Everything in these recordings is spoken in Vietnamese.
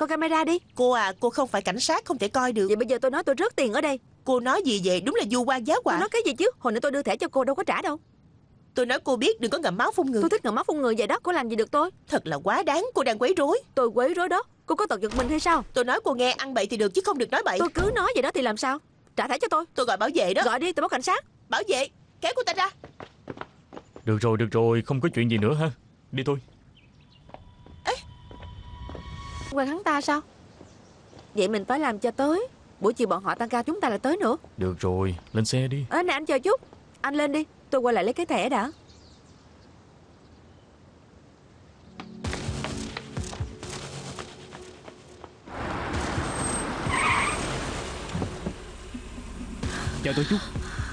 coi camera đi. Cô à, cô không phải cảnh sát, không thể coi được. Vậy bây giờ tôi nói tôi rớt tiền ở đây. Cô nói gì vậy? Đúng là vu oan giáo Tôi họa. nói cái gì chứ? Hồi nãy tôi đưa thẻ cho cô đâu có trả đâu. Tôi nói cô biết đừng có ngậm máu phun người. Tôi thích ngậm máu phun người vậy đó. Cô làm gì được tôi? Thật là quá đáng, cô đang quấy rối. Tôi quấy rối đó. Cô có tật giật mình hay sao? Tôi nói cô nghe, ăn bậy thì được chứ không được nói bậy. Tôi cứ nói vậy đó thì làm sao? Trả thẻ cho tôi. Tôi gọi bảo vệ đó. Gọi đi, tôi báo cảnh sát. Bảo vệ, kéo cô ta ra. Được rồi, không có chuyện gì nữa ha. Đi thôi. Quen hắn ta sao? Vậy mình phải làm cho tới. Buổi chiều bọn họ tăng ca chúng ta lại tới nữa. Được rồi, lên xe đi. Nè anh chờ chút. Anh lên đi, tôi quay lại lấy cái thẻ đã. Chờ tôi chút.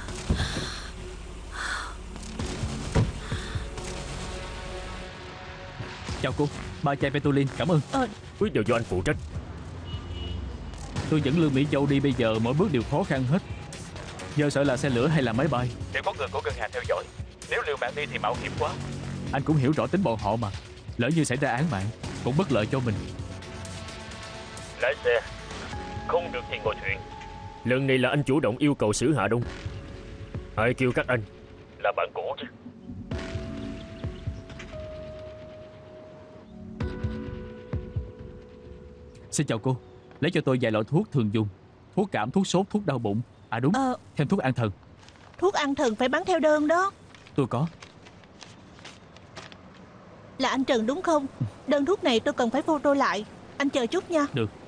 Chào cô, 3 chai Ventolin, cảm ơn. Quyết đều do anh phụ trách. Tôi dẫn Lương Mỹ Châu đi bây giờ mỗi bước đều khó khăn hết. Giờ sợ là xe lửa hay là máy bay. Đều có người của ngân hàng theo dõi. Nếu liều mạng đi thì mạo hiểm quá. Anh cũng hiểu rõ tính bọn họ mà. Lỡ như xảy ra án mạng cũng bất lợi cho mình. Lái xe, không được thì ngồi thuyền. Lần này là anh chủ động yêu cầu xử Hạ Đông. Ai kêu các anh là bạn cũ chứ. Xin chào cô, lấy cho tôi vài loại thuốc thường dùng. Thuốc cảm, thuốc sốt, thuốc đau bụng. À đúng, thêm thuốc an thần. Thuốc an thần phải bán theo đơn đó. Tôi có. Là anh Trần đúng không? Đơn thuốc này tôi cần phải photo lại. Anh chờ chút nha. Được.